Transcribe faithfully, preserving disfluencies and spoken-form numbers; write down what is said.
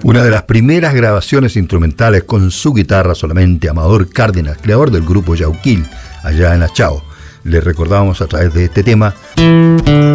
Una de las primeras grabaciones instrumentales con su guitarra solamente, Amador Cárdenas, creador del grupo Yauquil, allá en Achao. Le recordamos a través de este tema